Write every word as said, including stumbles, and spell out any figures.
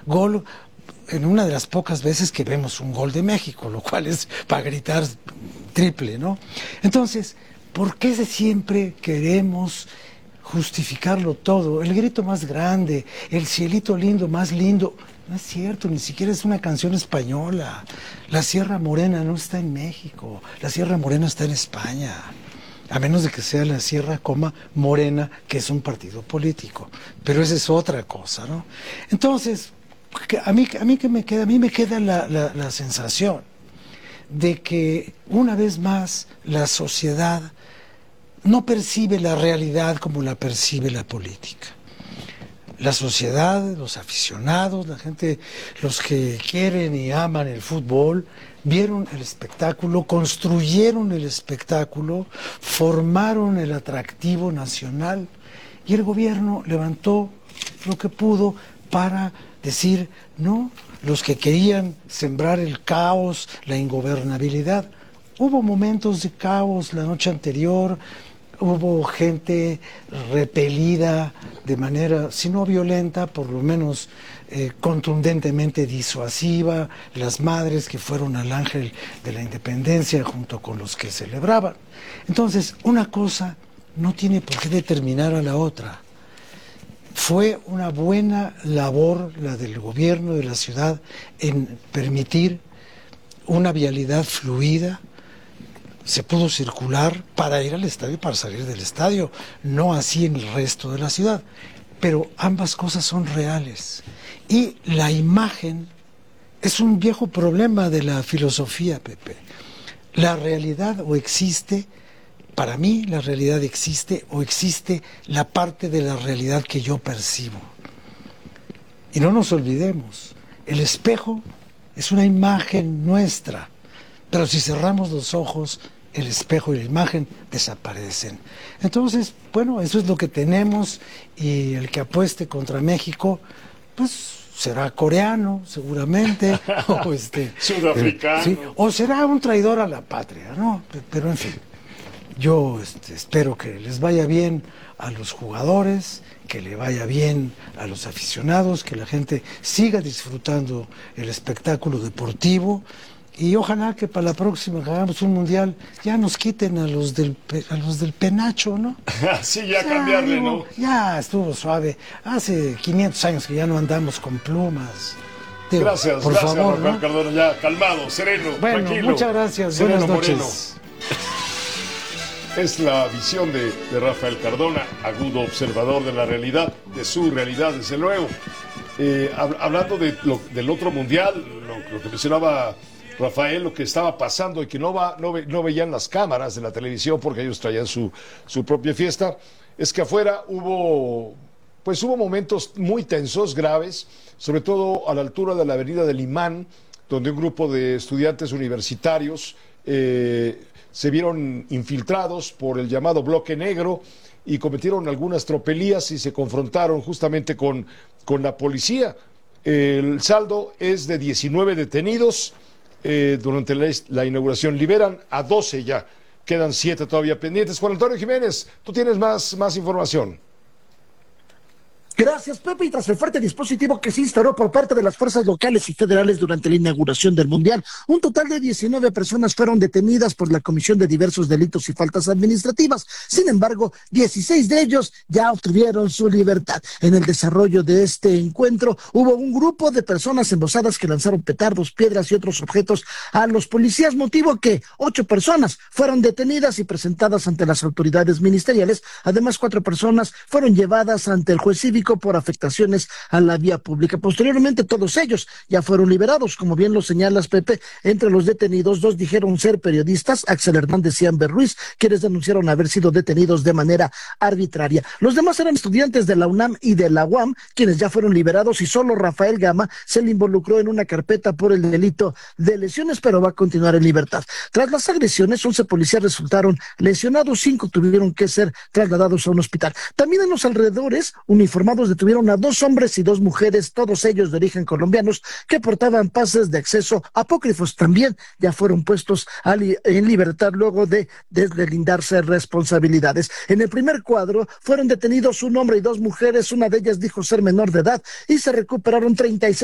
gol en una de las pocas veces que vemos un gol de México, lo cual es para gritar triple, ¿no? Entonces, ¿por qué siempre queremos justificarlo todo? El grito más grande, el cielito lindo, más lindo. No es cierto, ni siquiera es una canción española. La Sierra Morena no está en México, la Sierra Morena está en España. A menos de que sea la Sierra, coma, Morena, que es un partido político. Pero esa es otra cosa, ¿no? Entonces, a mí, a mí, que me queda, a mí me queda la, la, la sensación de que, una vez más, la sociedad no percibe la realidad como la percibe la política. La sociedad, los aficionados, la gente, los que quieren y aman el fútbol, vieron el espectáculo, construyeron el espectáculo, formaron el atractivo nacional y el gobierno levantó lo que pudo para decir, no, los que querían sembrar el caos, la ingobernabilidad. Hubo momentos de caos la noche anterior, hubo gente repelida de manera, si no violenta, por lo menos eh, contundentemente disuasiva, las madres que fueron al Ángel de la Independencia junto con los que celebraban. Entonces, una cosa no tiene por qué determinar a la otra. Fue una buena labor la del gobierno de la ciudad en permitir una vialidad fluida. Se pudo circular para ir al estadio y para salir del estadio, no así en el resto de la ciudad. Pero ambas cosas son reales. Y la imagen es un viejo problema de la filosofía, Pepe. La realidad o existe, para mí la realidad existe o existe la parte de la realidad que yo percibo. Y no nos olvidemos, el espejo es una imagen nuestra. Pero si cerramos los ojos, el espejo y la imagen desaparecen. Entonces, bueno, eso es lo que tenemos y el que apueste contra México, pues será coreano, seguramente, o este, sudafricano. Eh, ¿sí? O será un traidor a la patria, ¿no? Pero en fin, yo este, espero que les vaya bien a los jugadores, que le vaya bien a los aficionados, que la gente siga disfrutando el espectáculo deportivo. Y ojalá que para la próxima que hagamos un mundial ya nos quiten a los del a los del penacho, ¿no? Sí, ya, ya cambiarle, digo, ¿no? Ya estuvo suave. Hace quinientos años que ya no andamos con plumas. Digo, gracias, por gracias, favor, Rafael, ¿no? Cardona, ya calmado, sereno, bueno, tranquilo. Muchas gracias, sereno, buenas noches. Moreno. Es la visión de, de Rafael Cardona, agudo observador de la realidad, de su realidad, desde luego. Eh, hab, hablando de lo, del otro mundial, lo, lo que mencionaba Rafael, lo que estaba pasando y que no, va, no, ve, no veían las cámaras de la televisión porque ellos traían su, su propia fiesta, es que afuera hubo, pues hubo momentos muy tensos, graves, sobre todo a la altura de la avenida del Imán, donde un grupo de estudiantes universitarios eh, se vieron infiltrados por el llamado Bloque Negro y cometieron algunas tropelías y se confrontaron justamente con, con la policía. El saldo es de diecinueve detenidos. Eh, durante la, la inauguración liberan a doce ya, quedan siete todavía pendientes. Juan Antonio Jiménez, tú tienes más, más información. Gracias, Pepe. Y tras el fuerte dispositivo que se instaló por parte de las fuerzas locales y federales durante la inauguración del Mundial, un total de diecinueve personas fueron detenidas por la comisión de diversos delitos y faltas administrativas. Sin embargo, dieciséis de ellos ya obtuvieron su libertad. En el desarrollo de este encuentro, hubo un grupo de personas embosadas que lanzaron petardos, piedras y otros objetos a los policías, motivo que ocho personas fueron detenidas y presentadas ante las autoridades ministeriales. Además, cuatro personas fueron llevadas ante el juez cívico por afectaciones a la vía pública. Posteriormente, todos ellos ya fueron liberados. Como bien lo señalas, Pepe, entre los detenidos, dos dijeron ser periodistas, Axel Hernández y Amber Ruiz, quienes denunciaron haber sido detenidos de manera arbitraria. Los demás eran estudiantes de la UNAM y de la U A M, quienes ya fueron liberados, y solo Rafael Gama se le involucró en una carpeta por el delito de lesiones, pero va a continuar en libertad. Tras las agresiones, once policías resultaron lesionados, cinco tuvieron que ser trasladados a un hospital. También en los alrededores, uniformados detuvieron a dos hombres y dos mujeres, todos ellos de origen colombianos, que portaban pases de acceso apócrifos. También ya fueron puestos a li- en libertad luego de deslindarse responsabilidades. En el primer cuadro fueron detenidos un hombre y dos mujeres, una de ellas dijo ser menor de edad, y se recuperaron treinta y seis